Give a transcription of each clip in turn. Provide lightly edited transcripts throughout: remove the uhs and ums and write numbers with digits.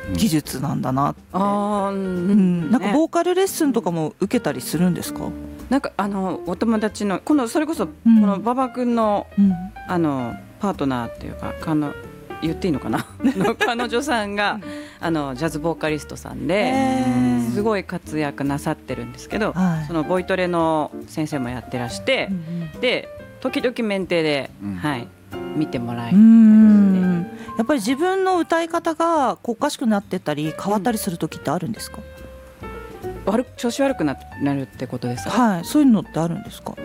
技術なんだなって、なんかボーカルレッスンとかも受けたりするんですか？ なんかお友達のそれこそこの馬場君の、パートナーっていうか言っていいのかな彼女さんがジャズボーカリストさんですごい活躍なさってるんですけど、そのボイトレの先生もやってらして、で時々メンテで、見てもらいやっぱり自分の歌い方がおかしくなってたり変わったりする時ってあるんですか？ 調子悪くなるってことですか？ はい、そういうのってあるんですか？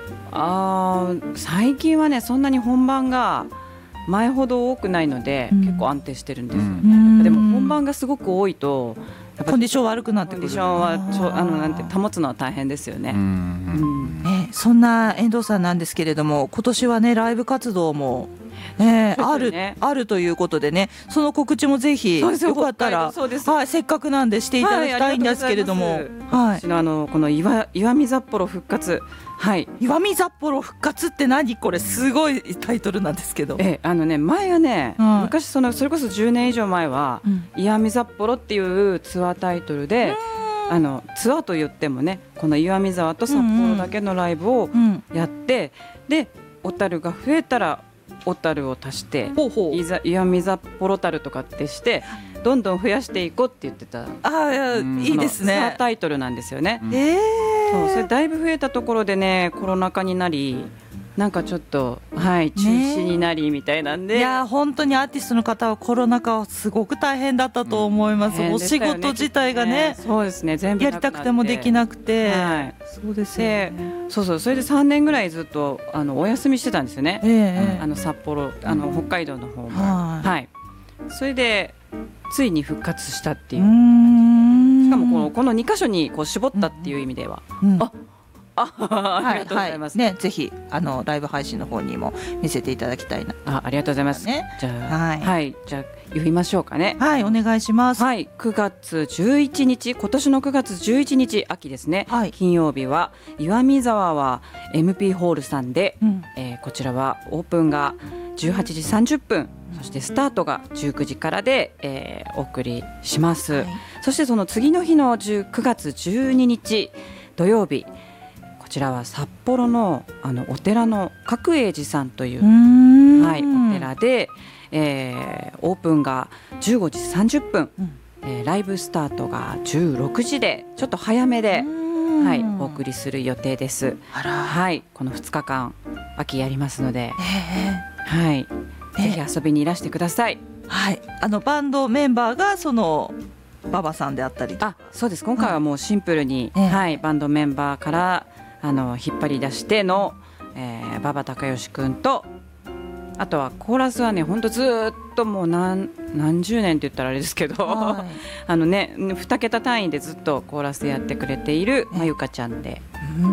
最近はねそんなに本番が前ほど多くないので、結構安定してるんですよね。でも本番がすごく多いとコンディション悪くなってくる。 コンディションはなんて保つのは大変ですよね。 そんな遠藤さんなんですけれども、今年はねライブ活動も、あるということでね、その告知もぜひよかったら、せっかくなんでしていただきたいんですけれども、 この岩見札幌復活、 岩見札幌復活って何これ、すごいタイトルなんですけど、 前はね、昔それこそ10年以上前は、岩見札幌っていうツアータイトルで、ツアーと言ってもねこの岩見沢と札幌だけのライブをやって、で小樽が増えたら小樽を足して岩見札幌樽とかってしてどんどん増やしていこうって言ってた、 いいですね、 ツアータイトルなんですよね。それだいぶ増えたところでねコロナ禍になり、なんかちょっと、中止になりみたいなんで、 いや本当にアーティストの方はコロナ禍はすごく大変だったと思います、お仕事自体がね、 そうですね、全部やりたくてもできなくて、そうですよね。 それで3年ぐらいずっとお休みしてたんですよね、札幌北海道の方も、それでついに復活したっていう、しかもこの2カ所に絞ったっていう意味では、ありがとうございます、 ぜひライブ配信の方にも見せていただきたいな。 ありがとうございます、じゃあ読みましょうかね。 お願いします。 9月11日今年の9月11日秋ですね、金曜日は岩見沢は MP ホールさんで、こちらはオープンが18時30分、そしてスタートが19時からで、お送りします、そしてその次の日の9月12日土曜日、こちらは札幌のお寺の角栄寺さんという、お寺で、オープンが15時30分、ライブスタートが16時でちょっと早めで、お送りする予定です。この2日間秋やりますので、ぜひ遊びにいらしてください。 バンドメンバーがその馬場さんであったりとか。 そうです、今回はもうシンプルに、バンドメンバーから引っ張り出しての、馬場孝義くんと、あとはコーラスはねほんとずっともう何十年って言ったらあれですけど、2桁単位でずっとコーラスやってくれているまゆかちゃんで、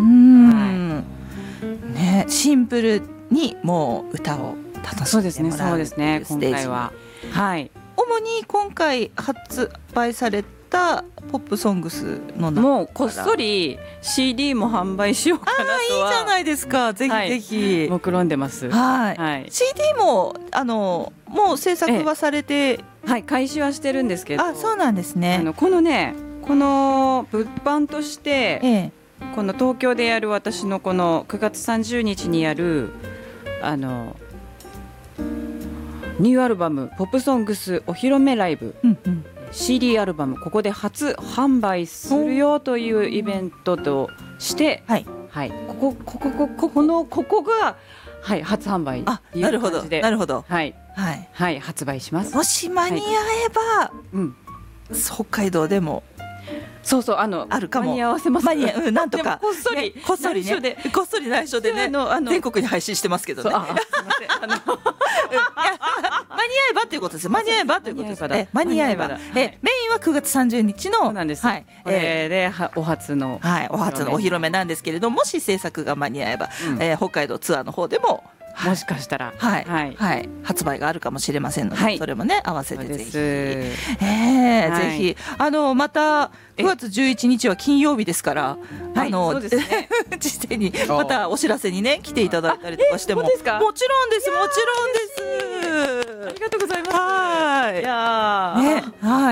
シンプルにもう歌を楽しんでもらう。 そうですね、今回は主に今回発売されたポップソングスの中もうこっそり CD も販売しようかなとは。 いいじゃないですか、ぜひぜひ、 目論んでます。 CD ももう制作はされて、 開始はしてるんですけど、 そうなんですね。 この物販として、この東京でやる私のこの9月30日にやるニューアルバムポップソングスお披露目ライブ、CD アルバムここで初販売するよというイベントとして、ここが、初販売っていう感じで、 なるほど、 発売します。 もし間に合えば、北海道でもあるかも。 間に合わせます。 なんとかこっそり内緒でね、全国に配信してますけどね。間に合えばということです。間に合えばということです。間に合えば。メインは9月30日の、 そうなんです。これでお初のお披露目なんですけれども、もし制作が間に合えば、北海道ツアーの方でももしかしたら発売があるかもしれませんので、それもね合わせてぜひ、ぜひまた9月11日は金曜日ですから、事前にまたお知らせにね来ていただいたりとかしても、もちろんです。 ありがとうございます。